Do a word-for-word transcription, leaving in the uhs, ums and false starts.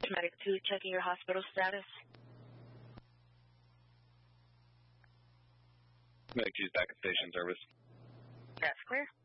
Medic two checking your hospital status. Medic two's back at station service. That's clear.